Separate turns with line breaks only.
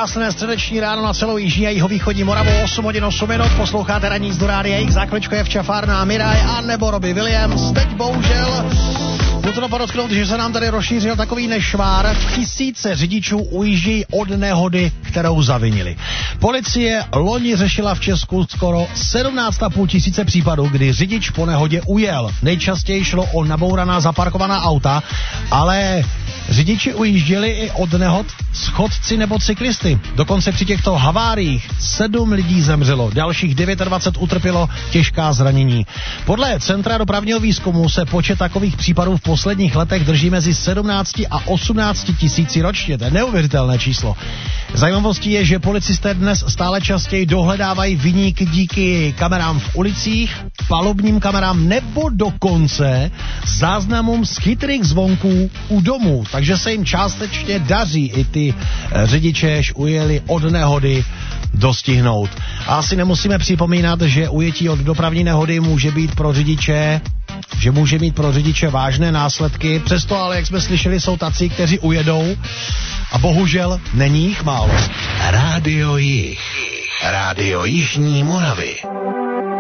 Krásné středeční ráno na celou jižní a jihovýchodní Moravu, 8 hodin 8 minut, posloucháte ranní jízdu Rádia X, za chviličku je Včafárna Miraj a nebo Robbie Williams. Teď bohužel musím podotknout, že se nám tady rozšířil takový nešvár. Tisíce řidičů ujíždějí od nehody, kterou zavinili. Policie loni řešila v Česku skoro 17,5 tisíce případů, kdy řidič po nehodě ujel. Nejčastěji šlo o nabouraná zaparkovaná auta, ale řidiči ujížděli i od nehod s chodci nebo cyklisty. Dokonce při těchto haváriích 7 lidí zemřelo, dalších 29 utrpělo těžká zranění. Podle Centra dopravního výzkumu se počet takových případů v posledních letech drží mezi 17 a 18 tisíci ročně. To je neuvěřitelné číslo. Zajímavostí je, že policisté dnes stále častěji dohledávají viníky díky kamerám v ulicích, palubním kamerám nebo dokonce záznamům z chytrých zvonků u domů. Takže se jim částečně daří i ty řidiče, jež ujeli od nehody, dostihnout. A asi nemusíme připomínat, že ujetí od dopravní nehody může mít pro řidiče vážné následky. Přesto ale, jak jsme slyšeli, jsou tací, kteří ujedou a bohužel není jich málo.
Rádio Jih. Rádio Jižní Moravy.